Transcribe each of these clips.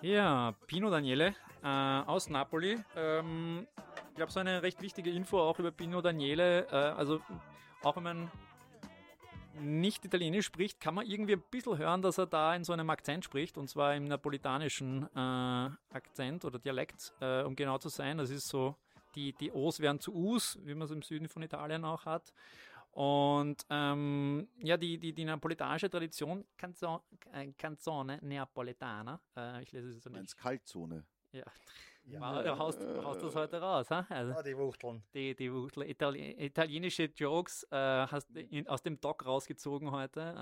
Ja, Pino Daniele aus Napoli. Ich glaube, so eine recht wichtige Info auch über Pino Daniele. Also auch wenn man nicht Italienisch spricht, kann man irgendwie ein bisschen hören, dass er da in so einem Akzent spricht, und zwar im napolitanischen Akzent oder Dialekt, um genau zu sein. Das ist so, die O's werden zu U's, wie man es im Süden von Italien auch hat. Und ja, die napolitanische Tradition, Canzone Neapoletana, ich lese es jetzt Du nicht. meinst Kaltzone. Ja, wow, Ja. haust das heute raus, ha? Also, Ah, die Wuchteln. die italienische Jokes hast du aus dem Doc rausgezogen heute.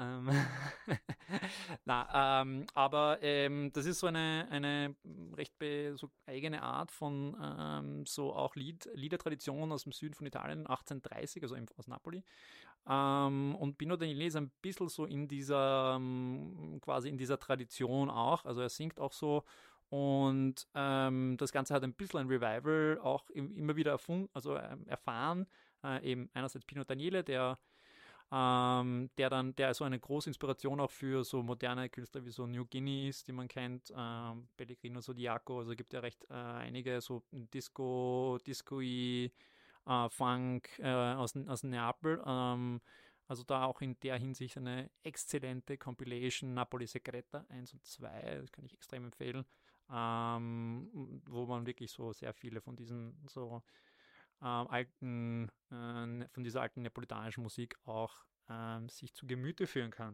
Aber das ist so eine recht so eigene Art von so auch Liedertradition aus dem Süden von Italien, 1830, also aus Napoli. Und Pino Daniele ist ein bisschen so in dieser, quasi in dieser Tradition auch. Also er singt auch so. Und das Ganze hat ein bisschen ein Revival auch immer wieder erfahren. Eben einerseits Pino Daniele, der so eine große Inspiration auch für so moderne Künstler wie so New Guinea ist, die man kennt, Pellegrino Zodiaco, also gibt ja recht einige so Disco-y, Funk aus Neapel. Also da auch in der Hinsicht eine exzellente Compilation Napoli Secreta 1 und 2, das kann ich extrem empfehlen, wo man wirklich so sehr viele von diesen so von dieser alten neapolitanischen Musik auch sich zu Gemüte führen kann.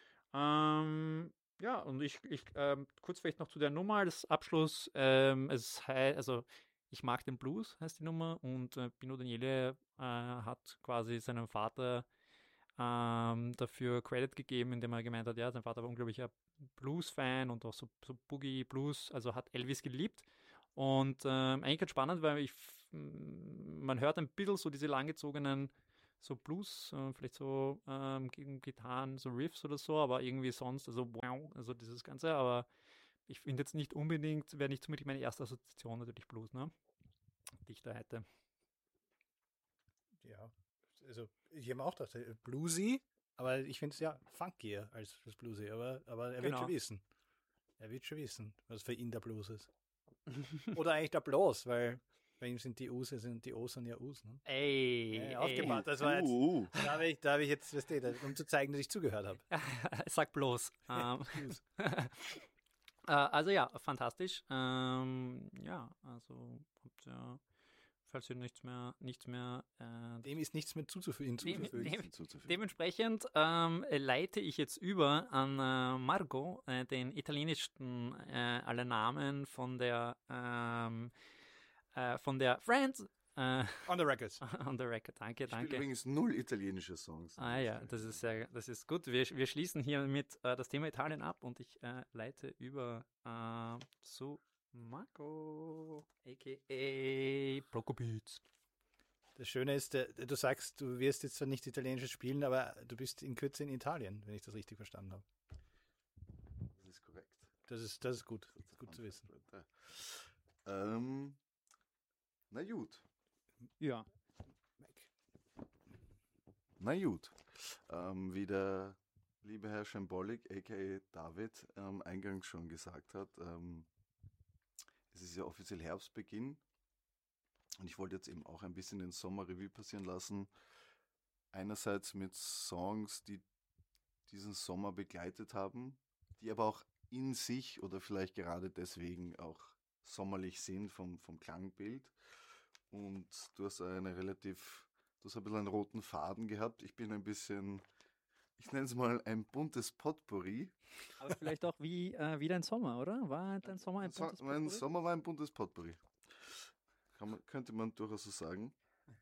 Ja, und kurz vielleicht noch zu der Nummer als Abschluss. Also ich mag den Blues, heißt die Nummer, und Pino Daniele hat quasi seinem Vater dafür Credit gegeben, indem er gemeint hat, ja, sein Vater war unglaublicher Blues-Fan und auch so Boogie Blues, also hat Elvis geliebt. Und eigentlich ganz spannend, weil man hört ein bisschen so diese langgezogenen so Blues, vielleicht so gegen Gitarren, so Riffs oder so, aber irgendwie sonst, also wow, also dieses Ganze, aber ich finde jetzt nicht unbedingt, wäre nicht unbedingt meine erste Assoziation natürlich Blues, ne, die ich da hätte. Ja. Also, ich habe mir auch gedacht, bluesy, aber ich finde es ja funkier als das Bluesy. Aber er wird schon Genau. wissen. Er wird schon wissen, was für ihn der Blues ist. Oder eigentlich der Blues, weil bei ihm sind die U's, sind die O's sind ja U's. Ne? Ey, Aufgepasst, das war jetzt, da habe ich jetzt, weißt du, um zu zeigen, dass ich zugehört habe. sag bloß. Blues. Also ja, fantastisch. Ja, also habt ihr, falls ihr nichts mehr Dem ist nichts mehr hinzuzufügen. dementsprechend leite ich jetzt über an Margot, den italienischsten aller Namen von der Friends. On the records. On the record, danke, Ich spiele danke. übrigens 0 italienische Songs. Ah ja, das ist gut. Wir schließen hier mit das Thema Italien ab, und ich leite über zu Marco, a.k.a. Prokopitz. Das Schöne ist, du sagst, du wirst jetzt zwar nicht Italienisches spielen, aber du bist in Kürze in Italien, wenn ich das richtig verstanden habe. Das ist korrekt. Das ist gut. Das ist gut zu wissen. Na gut. Ja. Na gut. Wie der liebe Herr Schembolik, a.k.a. David, eingangs schon gesagt hat, es ist ja offiziell Herbstbeginn. Und ich wollte jetzt eben auch ein bisschen den Sommerrevue passieren lassen. Einerseits mit Songs, die diesen Sommer begleitet haben, die aber auch in sich oder vielleicht gerade deswegen auch sommerlich sind vom Klangbild. Und du hast ein bisschen einen roten Faden gehabt. Ich bin ein bisschen, ich nenne es mal ein buntes Potpourri. Aber vielleicht auch wie dein Sommer, oder? War dein Sommer ein buntes Mein Potpourri? Sommer war ein buntes Potpourri. Könnte man durchaus so sagen.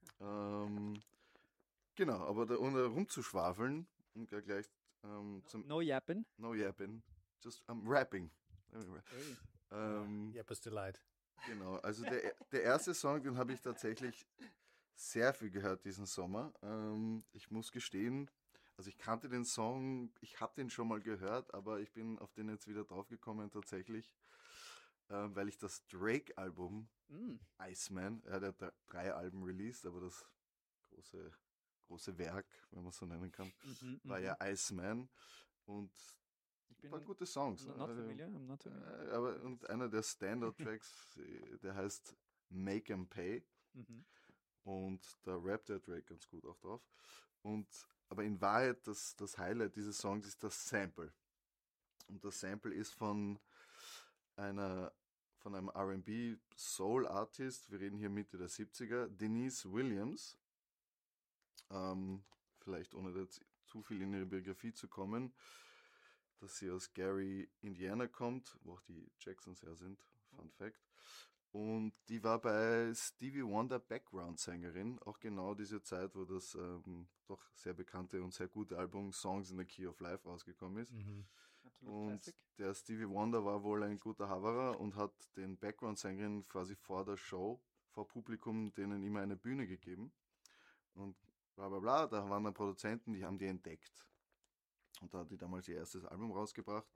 Genau, aber ohne rumzuschwafeln und gleich zum No yapping. No Yapping, just rapping. Jeppes Delight. Genau, also der erste Song, den habe ich tatsächlich sehr viel gehört diesen Sommer. Ich muss gestehen, also ich kannte den Song, ich habe den schon mal gehört, aber ich bin auf den jetzt wieder draufgekommen tatsächlich, weil ich das Drake-Album Iceman, er hat ja 3 Alben released, aber das große Werk, wenn man es so nennen kann, war ja Iceman. Und Ich ein paar bin gute Songs. not familiar, I'm not familiar. Aber und einer der Standard-Tracks, der heißt Make 'em Pay. Mhm. Und da rappt der Drake ganz gut auch drauf. Aber in Wahrheit, das Highlight dieses Songs ist das Sample. Und das Sample ist einer, von einem R&B Soul Artist, wir reden hier Mitte der 70er, Denise Williams. Vielleicht ohne jetzt zu viel in ihre Biografie zu kommen, dass sie aus Gary, Indiana kommt, wo auch die Jacksons her sind, Fun Fact. Und die war bei Stevie Wonder Background-Sängerin, auch genau diese Zeit, wo das doch sehr bekannte und sehr gute Album Songs in the Key of Life rausgekommen ist. Mhm. Absolut Und Classic. der Stevie Wonder war wohl ein guter Haverer und hat den Background-Sängerinnen quasi vor der Show, vor Publikum, denen immer eine Bühne gegeben. Und bla bla bla, da waren dann Produzenten, die haben die entdeckt. Und da hat die damals ihr erstes Album rausgebracht.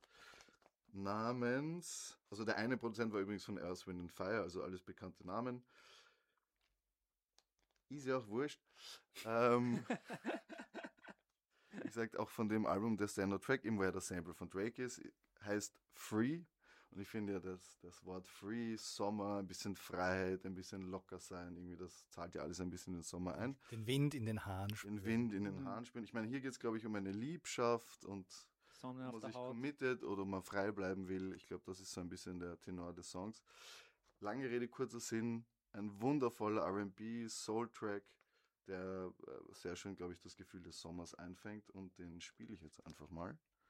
Also der eine Produzent war übrigens von Earth, Wind and Fire, also alles bekannte Namen. Ist ja auch wurscht. Wie gesagt, auch von dem Album, der Standard-Track, eben wo ja das Sample von Drake ist, heißt Free. Und ich finde ja, das Wort Free, Sommer, ein bisschen Freiheit, ein bisschen locker sein, irgendwie, das zahlt ja alles ein bisschen in den Sommer ein. Den Wind in den Haaren spüren. Den Wind in den Haaren spüren. Ich meine, hier geht es, glaube ich, um eine Liebschaft und Sonne ob auf man der sich Haut. committet oder ob man frei bleiben will. Ich glaube, das ist so ein bisschen der Tenor des Songs. Lange Rede, kurzer Sinn. Ein wundervoller R&B, Soul-Track, der sehr schön, glaube ich, das Gefühl des Sommers einfängt. Und den spiele ich jetzt einfach mal.